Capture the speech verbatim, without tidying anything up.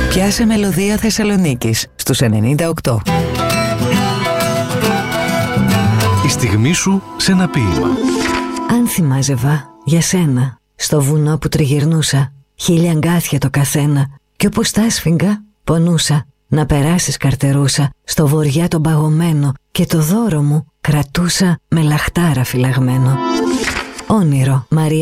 Πιάσε μελωδία Θεσσαλονίκης στους ενενήντα οκτώ. Η στιγμή σου σε ένα ποίημα. Αν θυμάζευα για σένα στο βουνό που τριγυρνούσα, χίλια αγκάθια το καθένα, κι όπως τα σφίγγα πονούσα. Να περάσεις καρτερούσα στο βοριά τον παγωμένο και το δώρο μου κρατούσα με λαχτάρα φυλαγμένο. Όνειρο, Μαρία.